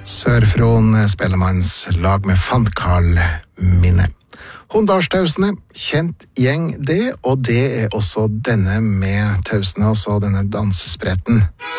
Sørfron Spellemanns lag med Fantkarl Minne. Hunndalstausene, kjent gjeng det, og det er også denne med tausene, altså denne dansespretten.